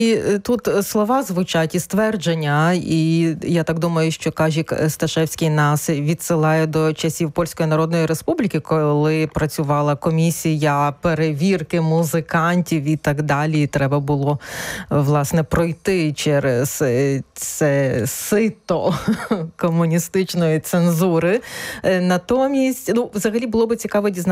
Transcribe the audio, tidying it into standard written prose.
І тут слова звучать і ствердження, і я так думаю, що Казік Сташевський нас відсилає до часів Польської Народної Республіки, коли працювала комісія перевірки музикантів і так далі. І треба було, власне, пройти через це сито комуністичної цензури. Натомість, взагалі було би цікаво дізнатися,